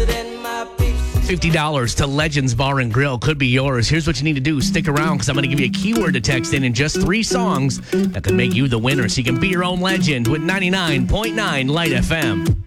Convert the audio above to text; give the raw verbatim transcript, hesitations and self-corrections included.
fifty dollars to Legends Bar and Grill could be yours. Here's what you need to do. Stick around because I'm going to give you a keyword to text in in just three songs that could make you the winner so you can be your own legend with ninety-nine point nine Light F M.